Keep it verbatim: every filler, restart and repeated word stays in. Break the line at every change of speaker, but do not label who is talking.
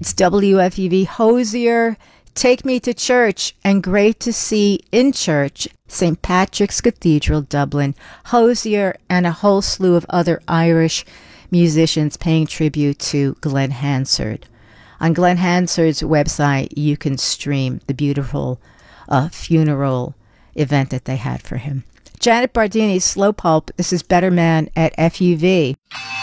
It's W F U V Hosier, Take Me to Church, and Great to See in Church, Saint Patrick's Cathedral, Dublin. Hosier and a whole slew of other Irish musicians paying tribute to Glen Hansard. On Glen Hansard's website, you can stream the beautiful uh, funeral event that they had for him. Janet Bardini's Slow Pulp. This is Better Man at F U V.